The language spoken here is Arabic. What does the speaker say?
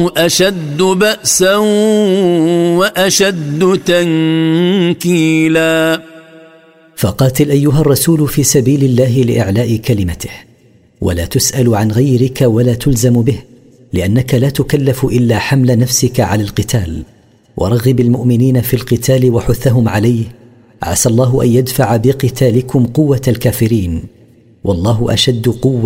أشد بأسا وأشد تنكيلا. فقاتل أيها الرسول في سبيل الله لإعلاء كلمته، ولا تسأل عن غيرك ولا تلزم به، لأنك لا تكلف إلا حمل نفسك على القتال. ورغب المؤمنين في القتال وحثهم عليه، عسى الله أن يدفع بقتالكم قوة الكافرين، والله أشد قوة